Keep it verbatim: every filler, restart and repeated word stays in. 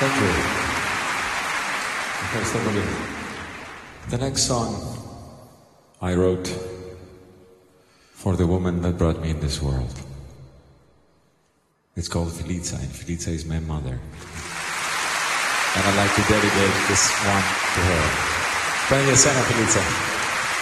Thank you. The next song I wrote for the woman that brought me in this world. It's called Felica, and Felica is my mother. And I'd like to dedicate this one to her. Prendi a scena, Felica.